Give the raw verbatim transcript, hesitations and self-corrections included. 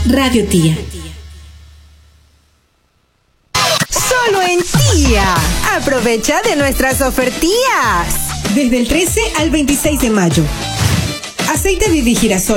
Radio Tía. Solo en Tía. Aprovecha de nuestras ofertillas. Desde el trece al veintiséis de mayo. Aceite Vivi Girasol